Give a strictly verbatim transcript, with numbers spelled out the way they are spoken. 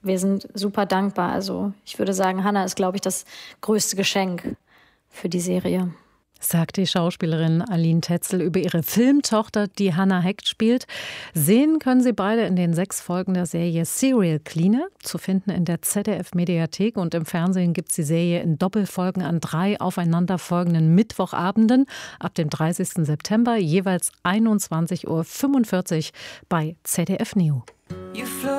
wir sind super dankbar. Also ich würde sagen, Hannah ist, glaube ich, das größte Geschenk für die Serie. Sagt die Schauspielerin Aline Tetzel über ihre Filmtochter, die Hannah Hecht spielt. Sehen können Sie beide in den sechs Folgen der Serie Serial Cleaner, zu finden in der Z D F-Mediathek. Und im Fernsehen gibt es die Serie in Doppelfolgen an drei aufeinanderfolgenden Mittwochabenden ab dem dreißigsten September, jeweils einundzwanzig Uhr fünfundvierzig bei Z D F Neo.